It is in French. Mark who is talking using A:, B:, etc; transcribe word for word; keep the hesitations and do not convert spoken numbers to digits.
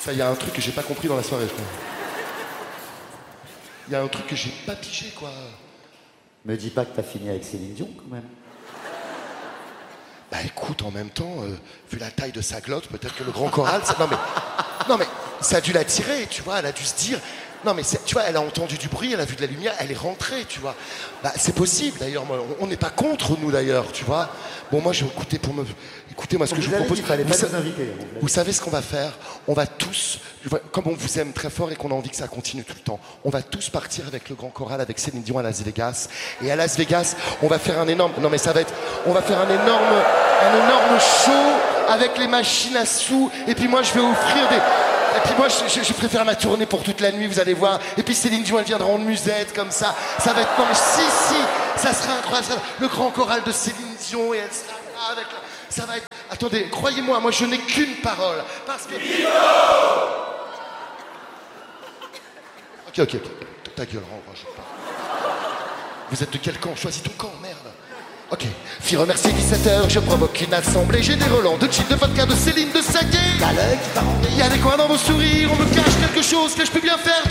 A: Ça, il y a un truc que j'ai pas compris dans la soirée, je crois. Il y a un truc que j'ai pas pigé, quoi.
B: Me dis pas que t'as fini avec Céline Dion, quand même.
A: Bah écoute, en même temps, euh, vu la taille de sa glotte, peut-être que le grand choral... ça- Non mais, non mais, ça a dû l'attirer, tu vois, elle a dû se dire... Non mais, c'est- tu vois, elle a entendu du bruit, elle a vu de la lumière, elle est rentrée, tu vois. Bah c'est possible, d'ailleurs, moi, on- on n'est pas contre, nous, d'ailleurs, tu vois. Bon, moi, je vais écouter pour me... Écoutez, moi, ce que
B: Vous
A: je vous
B: avez
A: propose...
B: dit qu'il fallait
A: vous
B: pas
A: sa-
B: nous inviter, hein.
A: Vous savez ce qu'on va faire? On va tous, comme on vous aime très fort et qu'on a envie que ça continue tout le temps, on va tous partir avec le grand choral, avec Céline Dion à Las Vegas. Et à Las Vegas, on va faire un énorme... Non mais ça va être... On va faire un énorme, un énorme show avec les machines à sous. Et puis moi, je vais offrir des... Et puis moi, je, je- je préfère ma tournée pour toute la nuit, vous allez voir. Et puis Céline Dion, elle viendra en musette, comme ça. Ça va être... Non mais si, si, ça sera incroyable. Ça sera le grand choral de Céline Dion et elle sera là avec... la- Ça va être... Attendez, croyez-moi, moi je n'ai qu'une parole. Parce que... Ok, ok, ok. Ta gueule, rentre, je sais pas. Vous êtes de quel camp? Choisis ton camp, merde. Ok. Fille remercier dix-sept heures, je provoque une assemblée. J'ai des relents de gin, de vodka, de Céline, de saké.
B: T'as l'œil qui part en
A: Il y a des coins dans vos sourires, on me cache quelque chose que je peux bien faire.